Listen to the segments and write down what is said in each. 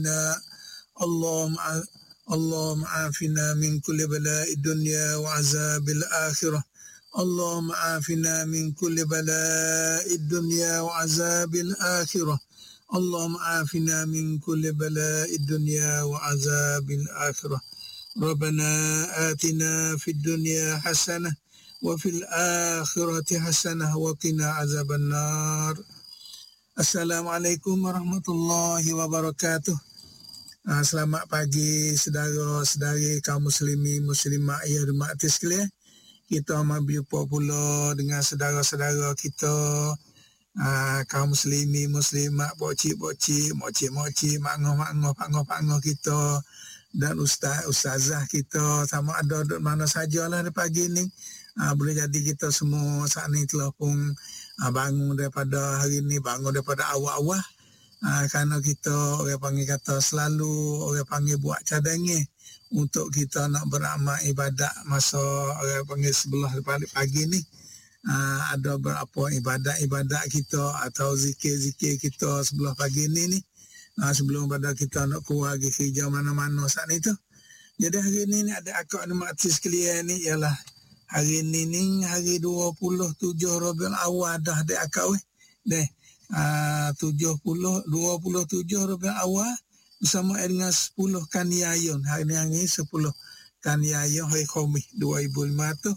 اللهم اللهم عافنا من كل بلاء الدنيا وعذاب الآخرة. اللهم عافنا من كل بلاء الدنيا وعذاب الآخرة. اللهم عافنا من كل بلاء الدنيا وعذاب الآخرة. ربنا آتنا في الدنيا حسنة وفي الآخرة حسنة وقنا عذاب النار. Assalamualaikum warahmatullahi wabarakatuh. Selamat pagi saudara-saudari kaum muslimi muslimat yang dirahmati sekalian. Kita mau berjumpa pula dengan saudara-saudara kita kaum muslimi muslimat, bocik-bocik, mocik-mocik, makngah kita dan ustazah kita, sama ada di mana sajalah di pagi ni. Boleh jadi kita semua saat ni telah pun bangun daripada hari ni, bangun daripada awal-awal. Kerana kita orang panggil kata selalu orang panggil buat cadangan untuk kita nak beramal ibadat masa orang panggil sebelah balik pagi ni. Ada berapa ibadat kita atau zikir-zikir kita sebelah pagi ni sebelum pada kita nak keluar pergi kerja mana-mana saat ni tu. Jadi hari ni ada akak nikmati sekalian ni ialah hari ni hari 27 Rabiul Awal dah ada akak weh. Deh 27 Rabiul Awal bersama dengan 10 Kaniayun. Hari ni 10 Kaniayun hari Khamis 2549.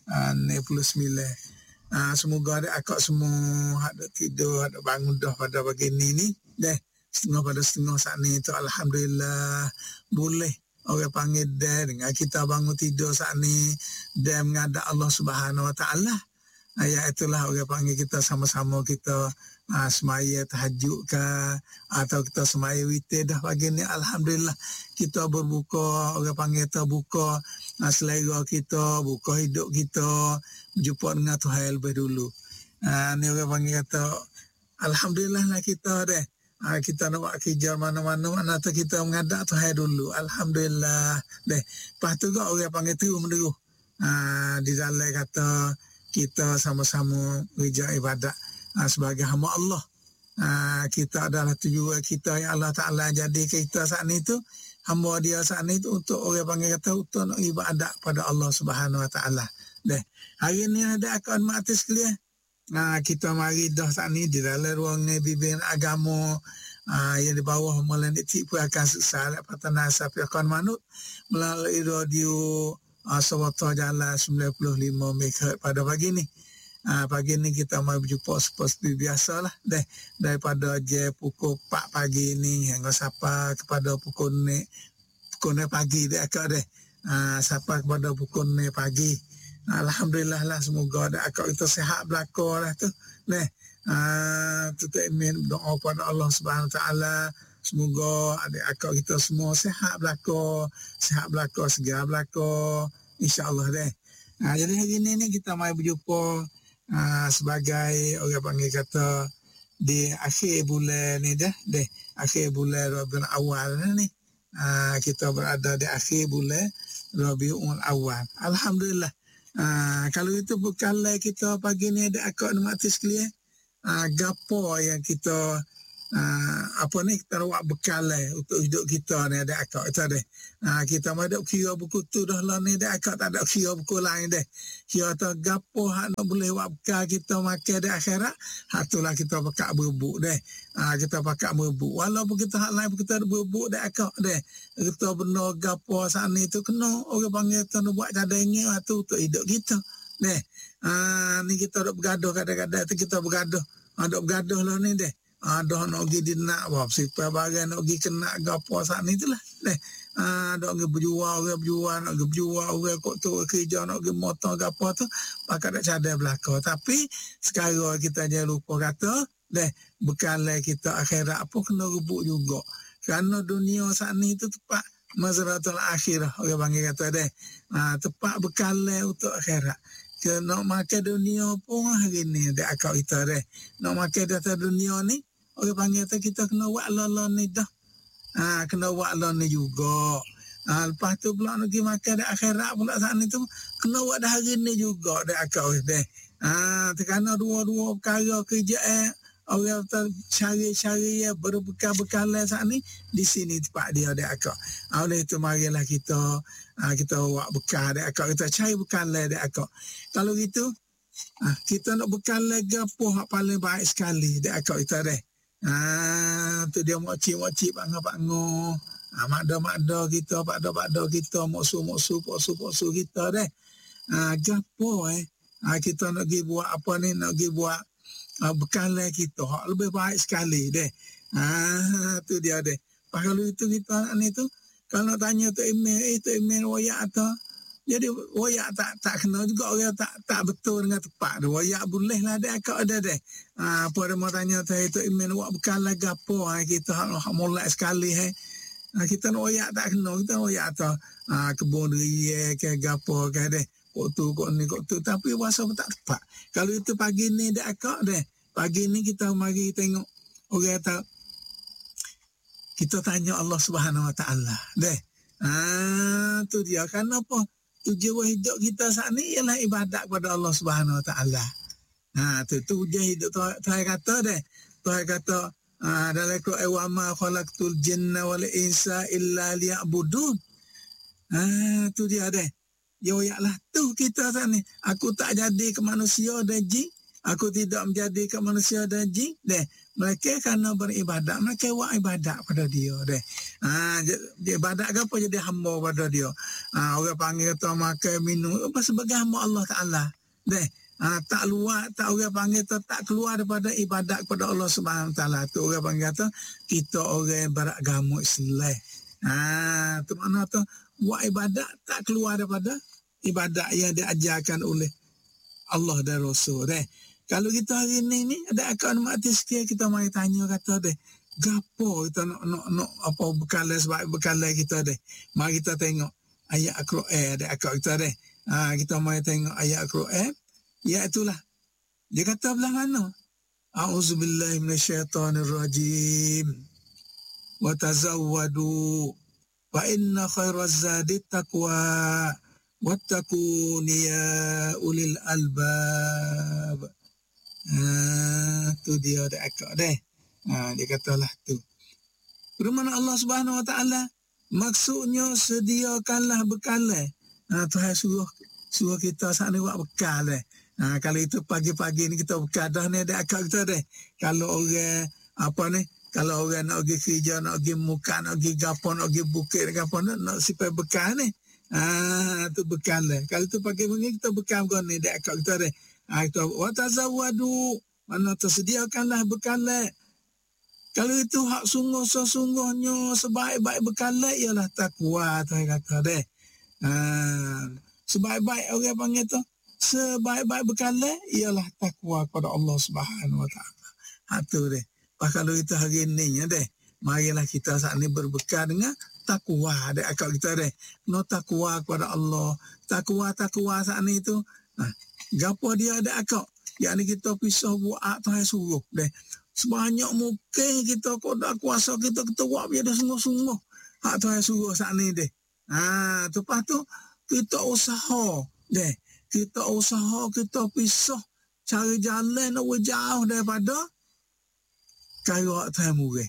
Semoga ada akak semua ada tidur, ada bangun dah pada pagi ni. Deh setengah pada setengah saat ni tu alhamdulillah boleh orang panggil dia dengan kita bangun tidur saat ni dia menghadap Allah Subhanahu Wa Taala. Ya itulah orang panggil kita sama-sama kita semaya tahajud ke atau kita semaya witir dah pagi ni alhamdulillah kita berbuka, orang panggil kita buka selera kita, buka hidup kita berjumpa dengan Tuhan lebih dulu. Ni orang panggil kata alhamdulillah lah kita deh. Kita nak buat kerja mana-mana tu kita menghadap Tuhan dulu. Alhamdulillah. Deh. Lepas tu juga orang panggil terus meneruh. Di dalam kata kita sama-sama kerja ibadat sebagai hamba Allah. Kita adalah tujuan kita yang Allah Ta'ala jadi kita saat ni tu. Hamba dia saat ni tu untuk orang panggil kata untuk nak ibadat pada Allah Subhanahu Wa Ta'ala. Deh. Hari ni ada akak mati sekalian. Kita mari dah saat ni di dalam ruang bimbingan agama yang di bawah melalui tipu akan sukses Patana Sapi Akon Manut melalui radio Sawata Jalan 95 MHz pada pagi ni. Pagi ni kita mau berjumpa seperti biasalah daripada je pukul 4 pagi ni hingga sampai kepada pukul ni pagi dia akak sampai kepada pukul ni pagi. Alhamdulillah lah, semoga ada akak kita sihat belakang lah tu. Kita amin berdoa pada Allah Subhanahu Taala. Semoga adik akak kita semua sihat belakang, segar belakang. InsyaAllah deh. Jadi hari ni kita mai berjumpa sebagai orang panggil kata di akhir bulan ni akhir bulan Rabiul Awal ni. Kita berada di akhir bulan Rabiul Awal. Alhamdulillah. Kalau itu bekal kita pagi ni ada akak nikmati sekalian. Gapo yang kita kita buat bekal untuk hidup kita ni ada akak itu deh. Kita ada kira buku tu dah lah ni ada akak tak ada kira buku lain deh. Kira tu gapo hak nak boleh buat bekal kita makan di akhirat. Hatulah kita pakai berbuk deh. Kita pakai berbuk. Walaupun kita hak lain kita ada berbuk deh akak deh. Kita benar gapo saat ni tu kena orang panggil kita nak buat cadangan tu untuk hidup kita. Deh. Ni kita dok bergaduh kadang-kadang tu kita bergaduh. Dok bergaduh lah ni deh. Dah nak pergi dinak apa siapa bagai nak pergi kena gapo saat ni itulah deh. Dah pergi berjual nak pergi berjual orang kok tu kerja nak pergi motor gapo tu pakai dak cadai belaka. Tapi sekarang kita jangan lupa kata deh bekal kita akhirat apa kena rebut juga. Kerana dunia saat ni tu tepat mazratul akhirah orang panggil kata deh. Tepat bekal untuk akhirat. Nak makan dunia pun hari ni ada akak kita deh. Nak makan data dunia ni orang panggil kita kena buat lala ni dah. Kena buat lala ni juga. Lepas tu pula nak pergi makan di akhirat pula saat ni tu kena buat dah hari ni juga dah akak deh. Kerana dua-dua perkara kerja orang tu cari-cari berbekal-bekalan saat ni di sini tempat dia dek akak. Oleh itu marilah kita buat bekal dek akak, kita cari bekalan dek akak. Kalau gitu kita nak bekalan gapo hak paling baik sekali dek akak kita deh. Tu dia mokcik bango-bango. Makda kita, pakda kita, moksu kita deh. Gapo kita nak pergi buat apa ni, nak pergi buat bekalan kita hak lebih baik sekali deh. Tu dia deh. Kalau itu kita ni tu, kalau tanya tu email wayak atau jadi wayak tak kena juga, orang tak betul dengan tepat tu. Wayak boleh lah deh akak ada deh. Apa dia mau tanya tu email buat bekalan gapo kita hak mulai sekali kita nak wayak tak kena, kita wayak atau kebun ria ke gapo ke deh. Kok tu tapi bahasa tak tepat. Kalau itu pagi ni dek akak deh. Pagi ni kita mari tengok orang tak, kita tanya Allah Subhanahu Wa Taala deh. Tu dia kenapa tujuan hidup kita saat ni ialah ibadat kepada Allah Subhanahu Wa Taala. Tu tujuan hidup Tuhan kata deh. Tuhan kata dalam Quran wa ma khalaqtul jinna wal insa illa liya'budun. Tu dia deh. Yaklah tu kita saat ni. Aku tak jadi ke manusia dan jin. Aku tidak menjadi ke manusia dan jin. Mereka kerana beribadat. Mereka buat ibadat pada dia. Ibadat ke apa? Jadi hamba pada dia. Orang panggil tu makan minum. Apa sebagai hamba Allah Ta'ala. Tak luar. Tak orang panggil tu tak keluar daripada ibadat kepada Allah Subhanahu Wa Ta'ala. Tu orang panggil tu kita orang yang beragama Islam. Tu makna tu buat ibadat tak keluar daripada ibadat yang diajarkan oleh Allah dan Rasul. Kalau kita hari ni ada akak mati sikit, kita mari tanya kata gapo kita nak apa bekalan sebab bekalan kita mari kita tengok ayat Al-Quran ada akak kita kita mari tengok ayat Al-Quran. Ya itulah. Dia kata belah mana? A'udzubillahi minasyaitonirrajim. Wa tazawwadu fa inna khairaz zadi taqwa wattaqun ya ulil albab. Tu dia ada akak dia katalah tu. Firman Allah Subhanahu Wa Taala, maksudnya sediakanlah bekalan. Tuhan suruh kita saat ni buat bekal kalau itu pagi-pagi ni kita bekal dah ni ada akak kita Kalau orang kalau orang nak pergi kerja, nak pergi muka, nak pergi gapo, nak pergi bukit gapo, nak sipai bekal ni. Tu bekal Kalau tu pagi-pagi kita bekal kau ni ada akak kita kita wa tazawwadu, mana tersediakanlah bekal. Kalau itu hak sungguh-sungguhnya sebaik-baik bekal ialah takwa. Tuhan kata sebaik-baik orang panggil tu sebaik-baik bekal ialah takwa kepada Allah Subhanahu Wa Taala. Tu kalau itu hari ni marilah kita saat ni berbekal dengan takwa akak kita no takwa kepada Allah. Takwa saat ni tu gapo dia ada akak. Yang ni kita pisah buat Tuhan suruh sebanyak mungkin kita kau dah kuasa kita buat biar dah sungguh-sungguh hak Tuhan suruh saat ni lepas tu kita usaha kita pisah cari jalan nak jauh daripada kaya Tuhan murah.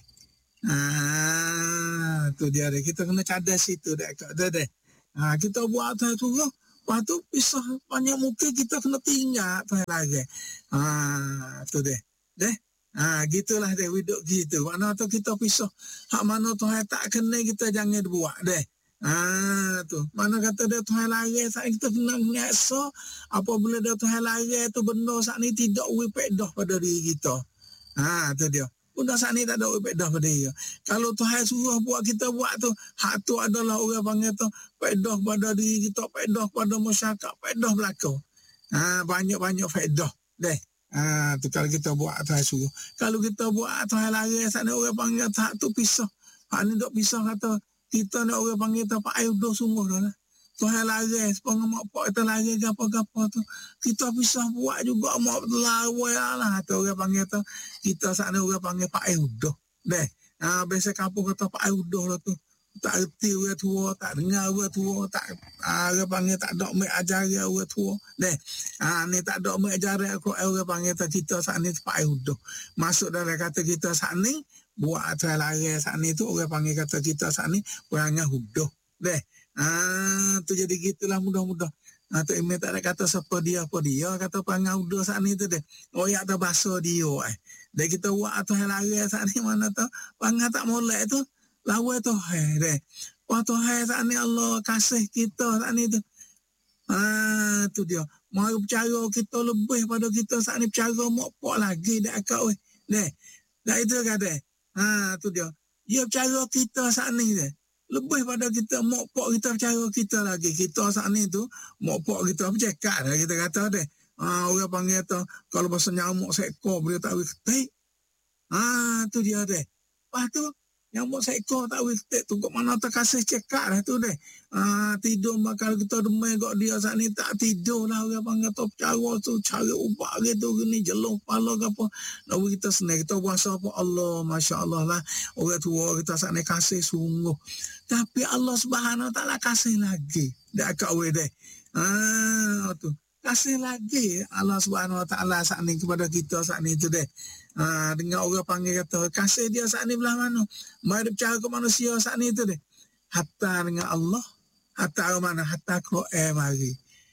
Tu dia kita kena cadar situ kita buat Tuhan suruh. Lepas tu pisah banyak mungkin kita kena tinggal Tuhan lagi. Tu gitulah hidup gitu. Mana tu kita pisah. Hak mana Tuhan tak kena kita jangan buat tu. Mana kata dia Tuhan lari saat kita kena ngasah. Apabila dia Tuhan lari tu benda saat ni tidak wipedah pada diri kita. Tu dia. Benda saat ni tak ada pedah pada dia. Kalau Tuhan suruh buat kita buat tu, hak tu adalah orang panggil tu pedah pada diri kita, pedah pada masyarakat, pedah belakang. Banyak-banyak pedah. Tu kalau kita buat Tuhan suruh. Kalau kita buat Tuhan lari saat ni orang panggil hak tu pisah. Hak ni dok pisah kata kita nak orang panggil tu pak air dah sungguh dah. Tuhan lari, sepengah mak pak kita lari apa-apa tu. Kita bisa buat juga mak lawai lah. Tu orang panggil tu. Kita saat ni orang panggil pak air udah. Biasa kampung kata pak air udah lah tu. tak erti orang tua, tak dengar orang tua, tak orang panggil tak dok mek ajari orang tua. Ni tak dok mek ajari aku orang panggil kita saat ni tempat udah. Masuk dalam kata kita saat ni buat atas lari saat ni tu orang panggil kata kita saat ni orangnya udah. Tu jadi gitulah mudah-mudah. Tu email tak ada kata siapa dia kata panggil udah saat ni tu deh. Oh ya tak bahasa dia Dan kita buat atas lari saat ni mana tu panggil tak molek tu lawa tu deh. Waktu saat ni Allah kasih kita saat ni tu. Tu dia. Mari bercara kita lebih pada kita saat ni bercara mokpok lagi dak akak deh. Dah itu kata. Tu dia. Dia bercara kita saat ni deh. Lebih pada kita mokpok kita bercara kita lagi. Kita saat ni tu mokpok kita bercakap dah kita kata deh. Orang panggil tu kalau bahasa nyamuk seekor boleh tak ketik. Tu dia deh. Lepas tu nyamuk seekor tak ketik tu kok mana tak kasih cekak dah tu deh. Tidur bakal kita demai kok dia saat ni tak tidur lah orang panggil tu bercara tu cara ubah gitu gini jeluh kepala ke apa. Lalu kita senang kita puasa apa Allah Masya Allah lah. Orang tua kita saat ni kasih sungguh. Tapi Allah Subhanahu Wa Taala kasih lagi. Dak kak deh. Tu. Kasih lagi Allah Subhanahu Wa Taala saat ni kepada kita saat ni tu deh. Dengan orang panggil kata kasih dia saat ni belah mana? Mari bercara ke manusia saat ni tu deh. Hatta dengan Allah, hatta mana? Hatta Quran mari.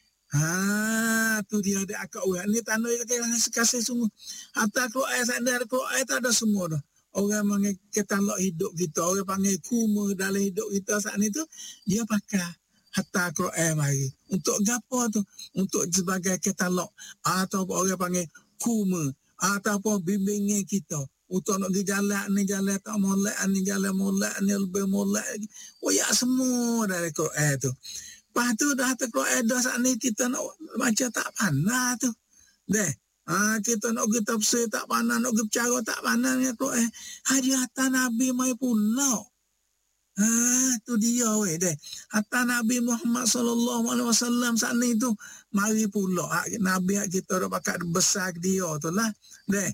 Tu dia ada akak orang. Ni tanda kasih sungguh. Hatta Quran saat ni ada Quran tak ada semua dah. Orang panggil ketalak hidup kita, orang panggil kuma dalam hidup kita saat ni tu, dia pakai hatta Quran mari. Untuk gapo tu? Untuk sebagai ketalak atau orang panggil kuma ataupun bimbingan kita. Untuk nak pergi jalan tak molek, ni jalan molek, ni lebih molek. Ya semua dari Quran tu. Lepas tu dah hatta Quran dah saat ni kita nak baca tak pandai tu. Kita nak pergi tafsir tak pandai, nak pergi bercara tak pandai ni Quran. Hatta Nabi mai pula. Tu dia deh. Hatta Nabi Muhammad sallallahu alaihi wasallam saat ni tu mari pula Nabi kita dah pakat besar dia tu lah. Deh.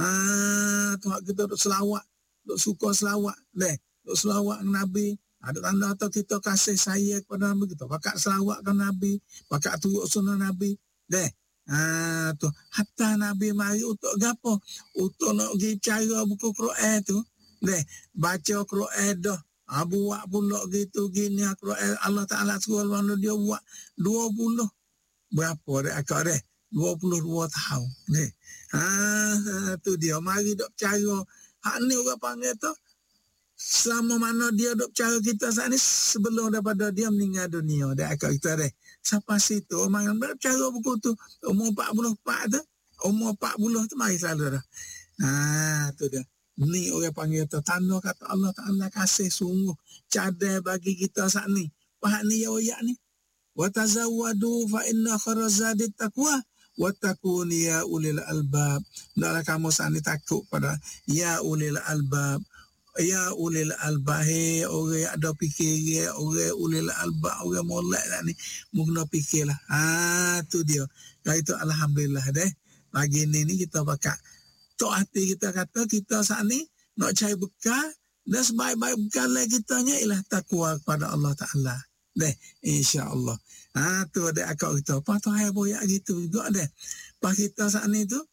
Tu kita duk selawat, duk suka selawat deh. Duk selawat dengan Nabi. Ada tanda atau kita kasih sayang kepada Nabi, kita pakat selawat ke Nabi, pakat turut sunnah Nabi. Deh. Tu hatta Nabi mari untuk gapo? Untuk nak pergi cara buku Quran tu. Deh. Baca Quran dah. Buat pula gitu gini Quran Allah Taala suruh mana dia buat 20 berapa dek akak deh 22 tahun deh. Tu dia mari dok cara hak ni orang panggil tu selama mana dia dok cara kita saat ni sebelum daripada dia meninggal dunia dek akak kita deh. Sampai situ orang dok cara buku tu umur 44 tu umur 40 tu mari selalu dah. Tu dia. Ni orang panggil tu tanda kata Allah Ta'ala kasih sungguh cadai bagi kita saat ni. Faham ni ya oyak ni. Wa tazawwadu fa inna kharazadit taqwa wa takun ya ulil albab. Hendaklah kamu saat ni takut pada ya ulil albab. Ya ulil albab. Orang yang ada fikir, orang ulil albab, orang molek lah ni. Mungkin fikir lah. Tu dia. Dan itu Alhamdulillah deh. Pagi ni kita bakal tok hati kita kata kita saat ni nak cari bekal dan sebaik-baik bekal kitanya ialah takwa kepada Allah Ta'ala. Deh, insya-Allah. Tu ada akak kita. Apa tu hai boyak gitu juga deh. Pas kita saat ni tu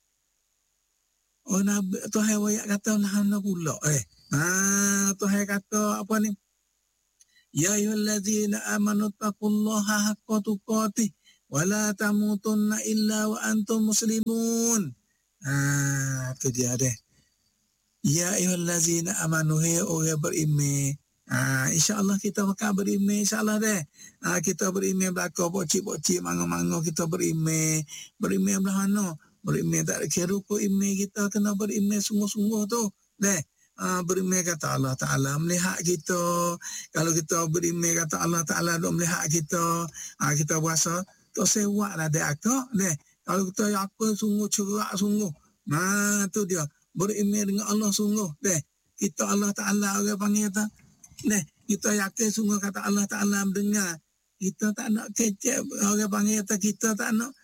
Nabi tu hai boyak kata lahana pula. Tu hai kata apa ni? Ya ayyuhallazina amanu taqullaha haqqa tuqatih wa la tamutunna illa wa antum muslimun. Tu dia deh. Ya ayyuhallazina amanu orang beriman. InsyaAllah kita bakal beriman. InsyaAllah deh. Kita beriman belakang pocik-pocik mango-mango kita beriman. Beriman belah mana? Beriman tak kira ko iman kita kena beriman sungguh-sungguh tu. Deh. Beriman kata Allah Ta'ala melihat kita. Kalau kita beriman kata Allah Ta'ala duk melihat kita. Kita berasa tu sewak lah deh akak. Deh. Kalau kita apa sungguh cerak sungguh. Tu dia. Beriman dengan Allah sungguh. Deh. Kita Allah Ta'ala orang panggil tak. Deh. Kita yakin sungguh kata Allah Ta'ala mendengar. Kita tak nak kecek. Orang panggil tak kita tak nak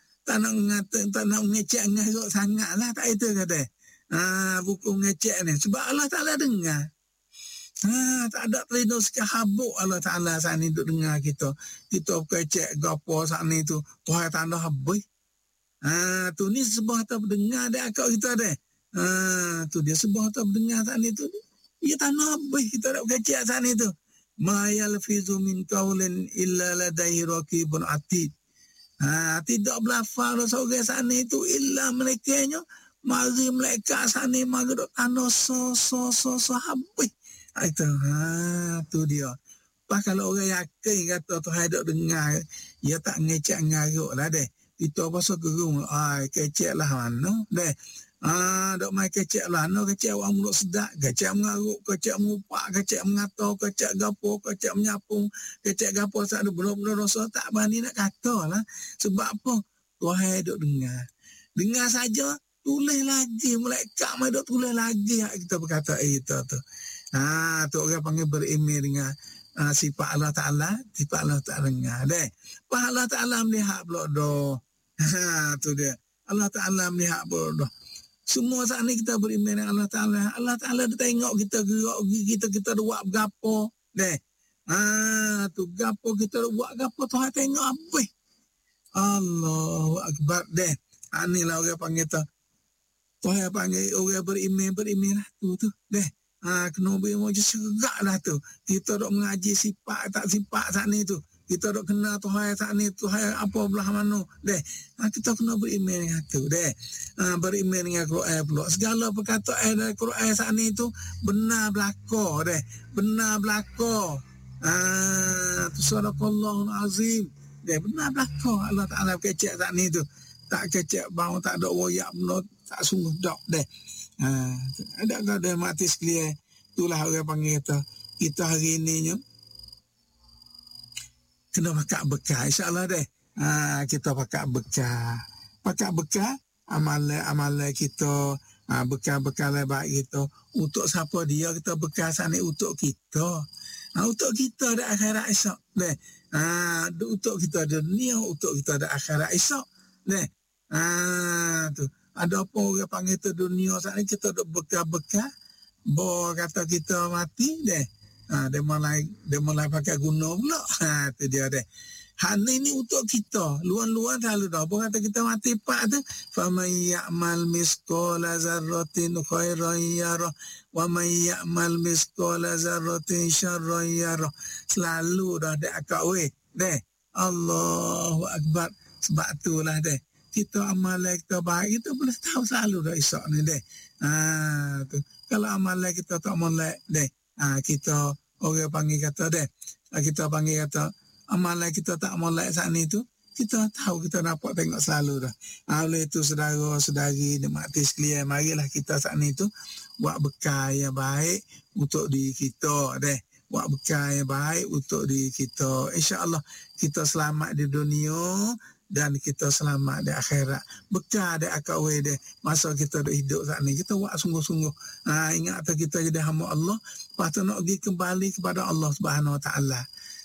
ngecek ngarut sangat lah. Tak itu kata. Buku ngecek ni. Sebab Allah Ta'ala dengar. Tak ada telinga sikit habuk Allah Ta'ala saat ni duk dengar kita. Kita kecek gapo saat ni tu. Tuhan tanda habis. Tu ni sebuah tak dengar dia akak kita deh. Tu dia sebuah tak dengar saat ni tu. Ia tanda habis kita tak kecek saat ni tu. Ma yalfizu min qawlin illa ladaihi raqibun atid. Tidak berlafal seorang saat ni tu illa melekanya. Mari malaikat saat ni mari duk tanda so habis. Itu, tu dia. Pas kalau orang yakin kata Tuhan duk dengar, dia tak ngecek ngaruk lah deh. Kita pasal gerung, kecek lah mana deh. Duk main kecek lah, no kecek orang mulut sedap, kecek mengaruk, kecek mengupak, kecek mengatur, kecek gapo, kecek menyapung, kecek gapo saat tu benar-benar rasa tak berani nak kata lah. Sebab apa? Tuhan duk dengar. Dengar saja, tulis lagi, malaikat mai duk tulis lagi kita berkata itu tu. Tu orang panggil beriman dengan sifat Allah Ta'ala, sifat Allah Ta'ala dengar deh. Pas Allah Ta'ala melihat pula dah. Tu dia. Allah Ta'ala melihat pula dah. Semua saat ni kita beriman dengan Allah Ta'ala. Allah Ta'ala dia tengok kita gerak kita buat gapo deh. Tu gapo kita buat gapo Tuhan tengok apa. Allahu Akbar deh. Inilah orang panggil tu. Tuhan panggil orang beriman lah tu deh. Kena beri macam serak lah tu. Kita dok mengaji sifat tak sifat saat ni tu. Kita dok kenal Tuhan saat ni. Tuhan apa belah mana. Deh. Kita kena beriman dengan tu. Deh. Beriman dengan Quran pula. Segala perkataan dari Quran saat ni tu benar belaka. Deh. Benar belaka. Sadaqallahul azim. Deh. Benar belaka. Allah Ta'ala kecek saat ni tu. Tak kecek bau. Tak ada wayak benar. Tak sungguh dok. Deh. Ada mati sekalian. Itulah orang panggil kita hari ini kena pakai bekal. InsyaAllah deh. Kita pakai bekal amalan kita, bekal baik kita. Untuk siapa dia kita bekal sana untuk kita. Untuk kita ada akhirat esok deh. Untuk kita dunia, untuk kita ada akhirat esok deh. Tu. Ada apa orang panggil tu dunia saat ni kita duk bekal-bekal. Bo kata kita mati deh. Dia mulai pakai guna pula. Tu dia deh. Hani ni untuk kita. Luan-luan selalu dah. Bo kata kita mati pak tu. Faman ya'mal misqala zarratin khairan yarah. Wa man ya'mal misqala zarratin syarran yarah. Selalu dah dek akak weh. Deh. Allahu Akbar. Sebab itulah deh. Kita amalan kita baik, kita boleh tahu selalu dah esok ni deh. Tu. Kalau amalan kita tak molek deh. Kita orang panggil kata deh. Kita panggil kata amalan kita tak molek saat ni tu, kita tahu kita dapat tengok selalu dah. Oleh itu saudara-saudari nikmati sekalian, marilah kita saat ni tu buat bekal yang baik untuk diri kita deh. Buat bekal yang baik untuk diri kita. InsyaAllah kita selamat di dunia dan kita selamat di akhirat. Bekal di akawai dia. Masa kita dah hidup saat ni, kita buat sungguh-sungguh. Ingat kita jadi hamba Allah. Lepas tu nak pergi kembali kepada Allah Subhanahu Wa Ta'ala.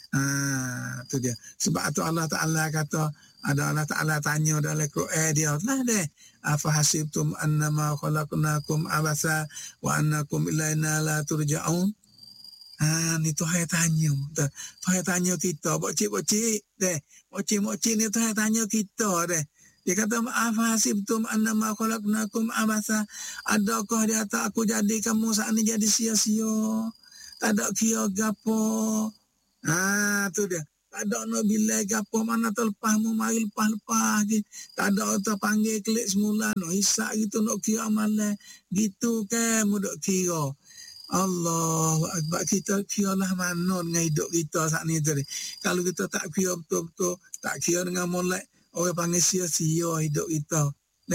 Tu dia. Sebab tu Allah Ta'ala kata, ada Allah Ta'ala tanya dalam Quran dia. Nah deh. Afahasibtum annama khalaqnakum abasa wa annakum ilaina la turja'un. Ni Tuhan tanya. Tuhan tanya kita. Bocik-bocik deh. Mocik-mocik ni Tuhan tanya kita deh. Dia kata, afahasibtum annama khalaqnakum abasa. Adakah dia tak aku jadi kamu saat ni jadi sia-sia? Tak ada kira gapo. Tu dia. Tak ada nak bila gapo mana terlepasmu mari lepas-lepas. Tak ada tak panggil klik semula. Nak hisap gitu nak kira amalan. Gitu kan mudah kira. Allahu Akbar. Kita kiralah mana dengan hidup kita saat ni tadi. Kalau kita tak kira betul-betul, tak kira dengan molek, orang panggil sia-sia hidup kita.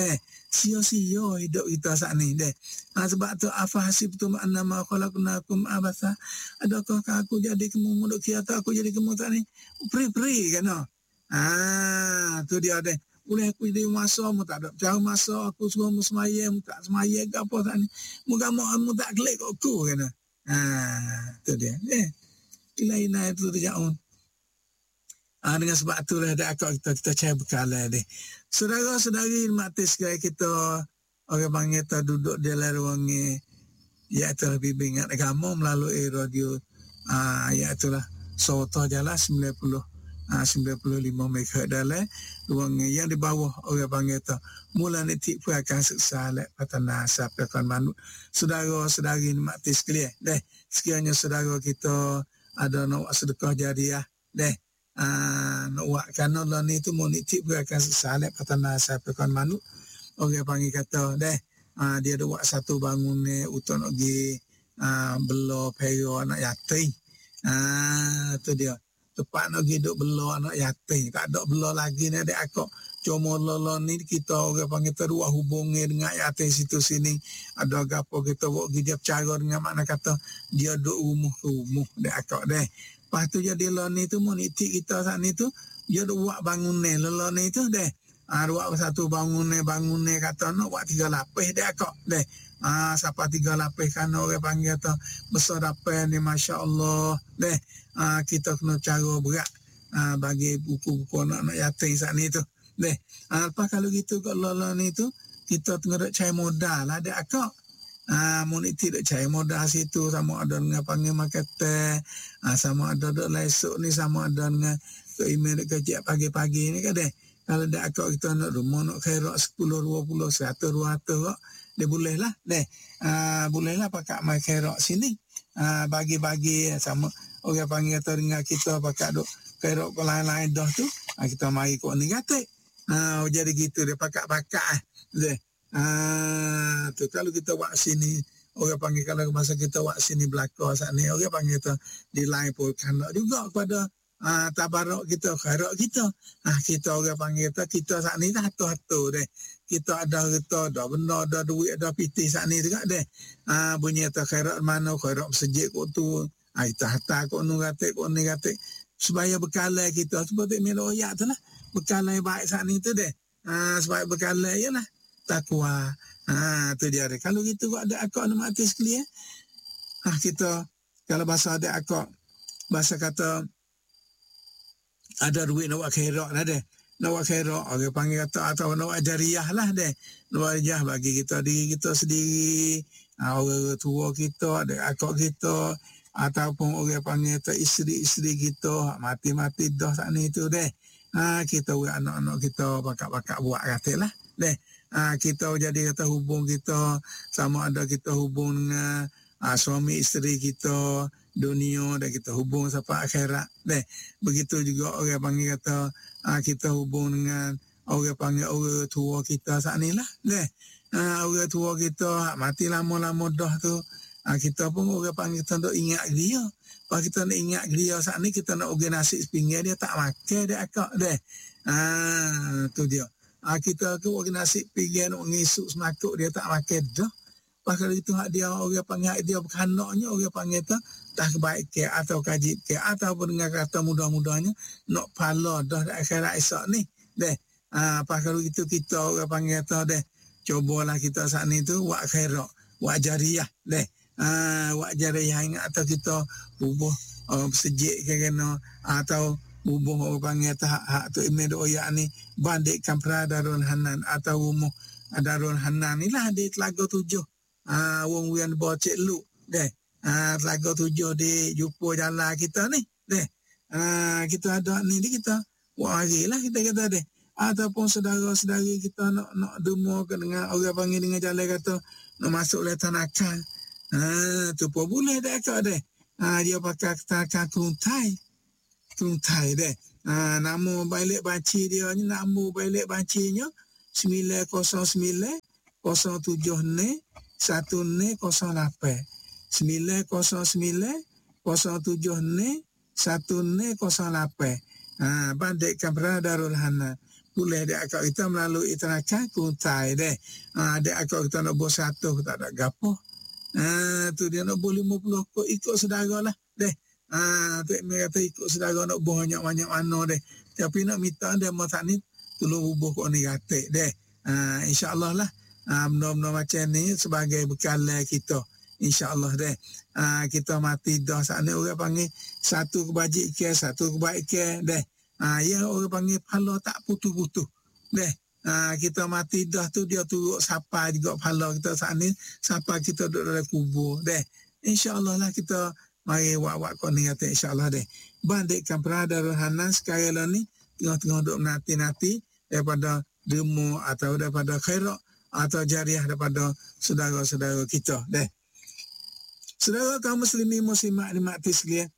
Sia-sia hidup kita saat ni. Sebab tu afahasibtum annama khalaqnakum abasa. Adakah aku jadi kamu mudah kira tak aku jadi kamu saat ni? Peri-peri kan? Tu dia deh. Boleh aku jadi masa, mu tak ada cara masa, aku suruh mu semaya, mu tak semaya ke apa tak ni. Mu tak klik kat aku kan. Tu dia. Kelainan itu terjauh. Dengan sebab itulah ada akak kita cari bekalan deh. Saudara-saudari mati sekali kita, orang panggil kita duduk di dalam ruang ni. iaitu lebih ingat agama melalui radio iaitulah Sota Jala 95 MHz dalam ruang yang di bawah orang panggil tu mula nanti pun akan seksa lek patana sampai kan manu saudara-saudari mati sekalian deh sekiranya saudara kita ada nak sedekah jariah deh nak buat kerana lah ni tu mau nanti pun akan seksa lek patana sampai kan manu orang panggil kata deh dia ada buat satu bangunan untuk nak pergi bela pera anak yatim tu dia tepat nak hidup bela anak yatim tak ada bela lagi ni adik akak cuma lolo ni kita orang panggil terus hubungi dengan yatim situ sini ada gapo kita buat dia cara dengan makna kata dia duduk rumah ke rumah adik akak deh lepas tu jadi lolo ni tu moniti kita saat ni tu dia duk buat bangunan lolo ni tu deh buat satu bangunan kata nak buat 3 lapis adik akak deh siapa 3 lapis kan orang panggil tu besar dapat ni Masya Allah deh kita kena cara berat bagi buku-buku anak-anak yatim saat ni tu deh lepas kalau gitu kalau ni tu kita tengah nak cari modal lah adik akak moniti nak cari modal situ sama ada dengan panggil marketing sama ada dok lesuk ni sama ada dengan email kerja pagi-pagi ni kan deh kalau adik akak kita nak rumah nak khairat 10 20 100 200 dia boleh lah deh boleh lah pakai mai khairat sini bagi-bagi sama orang panggil atau dengan kita pakai duk khairat ke lain-lain dah tu kita mari kok ni kata jadi gitu dia pakai deh tu kalau kita buat sini orang panggil kalau masa kita buat sini belakang saat ni orang panggil tu di lain pun kena juga kepada tabarok kita khairat kita kita orang panggil kita saat ni dah hatu-hatu deh kita ada harta dah benda ada duit ada piti saat ni juga deh bunyi tu khairat mana khairat masjid kok tu kita harta kok nu kata supaya bekalai kita seperti meloyak tu lah bekalai baik saat ni tu deh supaya bekalai ialah takwa tu dia deh kalau gitu kok ada akak nak mati sekalian kita kalau bahasa ada akak bahasa kata ada duit nak buat khairat lah deh nak buat khairat orang panggil kata atau nak buat jariah lah deh nak buat jariah bagi kita diri kita sendiri orang tua kita adik akak kita ataupun orang panggil kata isteri-isteri kita mati-mati dah saat ni tu deh kita buat anak-anak kita bakak-bakak buat kata lah deh kita jadi kata hubung kita sama ada kita hubung dengan suami isteri kita dunia dan kita hubung sampai akhirat deh begitu juga orang panggil kata kita hubung dengan orang panggil orang tua kita saat ni lah deh orang tua kita mati lama-lama dah tu kita pun orang panggil kita nak ingat dia kalau kita nak ingat dia saat ni kita nak organ nasi sepinggir dia tak makan dia akak deh tu dia kita ke organ nasi pinggir nak ngisuk semakuk dia tak makan dah kalau itu hak dia orang panggil dia berkanaknya orang panggil tu tak baik ke atau kaji ke ataupun dengan kata mudah-mudahnya nak pala dah akhirat esok ni deh kalau itu kita orang panggil tu deh cubalah kita saat ni tu buat khairat buat jariah deh buat jariah ingat atau kita bubuh sejik ke kena atau bubuh orang panggil tu hak tu email oyak ni bandikkan Darul Hanan atau rumah Darul Hanan ni lah di Telaga 7 wong yang bocek lu deh Telaga 7 di jumpa jalan kita ni deh kita ada ni kita buat hari lah kita kata deh ataupun saudara-saudari kita nak demo ke dengan orang panggil dengan jalan kata nak masuk le tanakan tu pun boleh dah akak deh dia pakai tanakan keruntai deh nama balik banci dia ni nama balik bancinya 909 07 ni 1008 909 07 ni 1008 bandikkan Darul Hanan boleh dia akak kita melalui terakan kuntai deh dia akak kita nak buat 100 tak ada gapo tu dia nak buat 50 kok ikut saudara lah deh tu mereka ikut saudara nak buat banyak-banyak mana deh tapi nak minta dia masak ni tolong hubung kok ni gatik deh insya-Allah lah benda-benda macam ni sebagai bekal kita insya-Allah deh kita mati dah saat ni orang panggil satu kebajikan satu kebaikan deh yang orang panggil pahala tak putus-putus deh kita mati dah tu dia turut sapa juga pahala kita saat ni, sapa kita duduk dalam kubur deh. InsyaAllah lah kita mari wak-wak kau ni kata insyaAllah deh. Bandingkan perada rohana sekarang lah ni tengah-tengah duduk nanti-nanti daripada demo atau daripada khairat atau jariah daripada saudara-saudara kita deh. Saudara kaum muslimin muslimat dimati sekalian,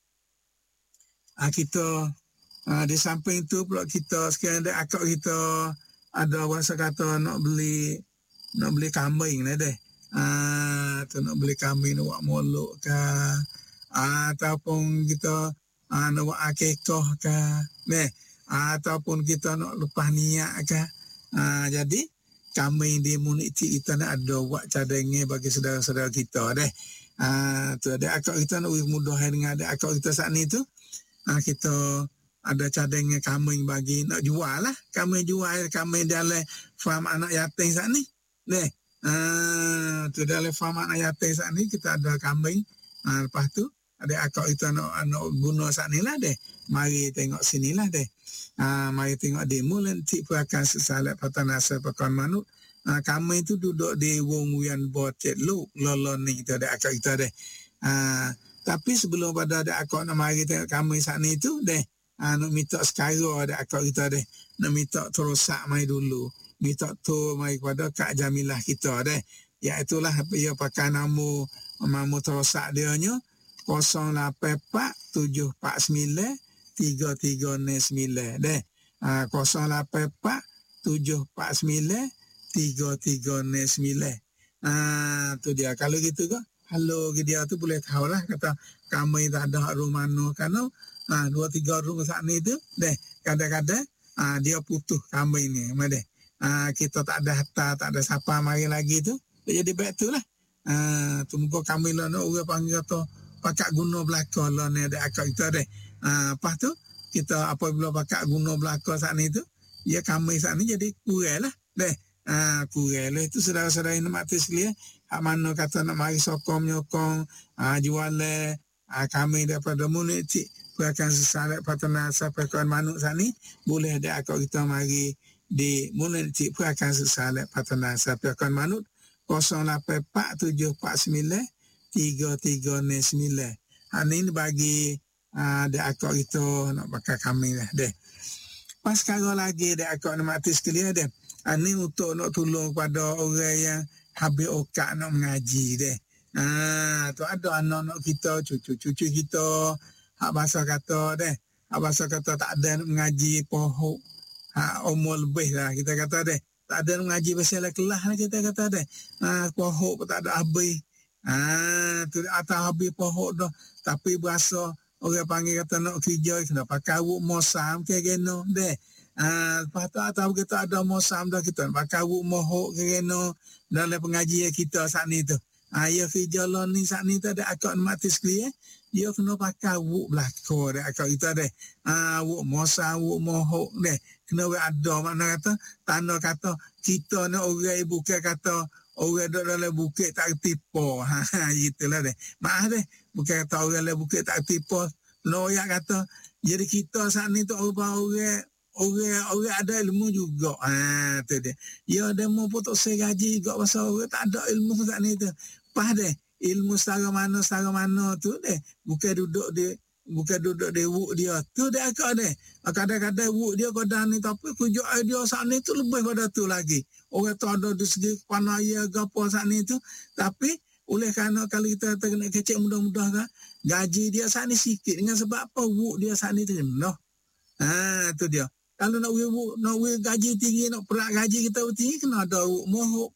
kita di samping tu pula kita sekarang ada akak kita ada rasa kata nak beli kambing lah deh. Tu nak beli kambing nak buat molok ke, ataupun kita nak buat akikah ke, ataupun kita nak lepas niat ke. Jadi kambing di muniti kita nak ada buat cadangnya bagi saudara-saudara kita deh. Tu ada akak kita nak mudah dengan ada akak kita saat ni tu. Kita ada cadangnya kambing bagi nak jual lah. Kambing jual, kambing dalam farm anak yatim saat ni. Tu dalam farm anak yatim saat ni kita ada kambing. Lepas tu ada akak kita nak guna saat ni lah deh. Mari tengok sini lah deh. Mari tengok demo nanti perakan sesalat patanasa pakan manuk. Kambing tu duduk di wong wian bocet lu lolon ni kita ada akak kita deh. Tapi sebelum pada ada akak nak mari tengok kambing saat ni tu deh. Nak minta sekarang ada akak kita deh. Nak minta terosak mai dulu. Minta tu mai kepada Kak Jamilah kita deh. Iaitulah dia pakai nama terosak dia nya 084-749-3309 deh. 084-749-3309. Tu dia. Kalau gitu ke, halo dia tu boleh tahu lah kata kami tak ada rumah mana kerana 2-3 rumah saat ni tu deh kadang-kadang dia putus kami ni deh. Kita tak ada harta, tak ada siapa mari lagi tu jadi baik tu lah. Tunggu kami lah nak orang panggil kata pakai guna belakang lah ni ada akak kita deh. Lepas tu kita apabila pakai guna belakang saat ni tu ya kami saat ni jadi kurang lah deh. Kurang lah itu saudara-saudara yang mati sekalian. Hak mana kata nak mari sokong menyokong jual kami daripada muniti perakan sesalat patana sampai kawan manuk saat ni boleh ada akak kita mari di muniti perakan sesalat patana sampai kawan manuk 084-749-3309. Ini bagi ada akak kita nak pakai kami lah deh. Pas sekarang lagi ada akak nak mati sekalian deh. Ini untuk nak tolong pada orang yang habis okak nak mengaji deh. Tu ada anak-anak kita, cucu-cucu kita, hak bahasa kata deh. Hak bahasa kata tak ada nak mengaji pohok. Umur lebih lah kita kata deh. Tak ada nak mengaji pasal kelas lah kita kata deh. Pohok tak ada habis. Tu atas habis pohok dah. Tapi bahasa orang panggil kata nak kerja kena pakai wuk mosam ke geno deh. Lepas tu atau kita ada mosam dah kita pakai wuk mohok ke geno dalam pengajian kita saat ni tu. Ya kerja lah ni saat ni tu ada akak mati sekalian. Dia kena pakai wuk belakang deh akak kita deh. Wuk mosam, wuk mohok deh. Kena ada makna kata tanda kata kita ni orang bukan kata orang duduk dalam bukit tak tipu. Gitulah deh. Maaf deh. Bukan kata orang dalam bukit tak tipu. Loyak kata jadi kita saat ni tu orang ada ilmu juga. Tu dia. Ya demo pun tak segaji juga pasal orang tak ada ilmu saat ni tu. Pas deh. Ilmu setara mana tu deh. Bukan duduk di wuk dia. Tu dia akak deh. Kadang-kadang wuk dia kadang ni tapi kerja dia saat ni tu lebih pada tu lagi. Orang tu ada di segi panaya gapo saat ni tu. Tapi oleh kerana kalau kita kena kecek mudah-mudah kan, gaji dia saat ni sikit dengan sebab apa wuk dia saat ni tu rendah. Tu dia. Kalau nak gaji tinggi, nak perak gaji kita tinggi, kena ada wuk mohok.